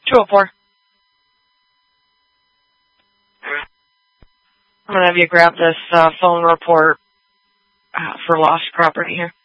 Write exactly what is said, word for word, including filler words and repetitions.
two oh four. I'm going to have you grab this uh, phone report uh, for lost property here.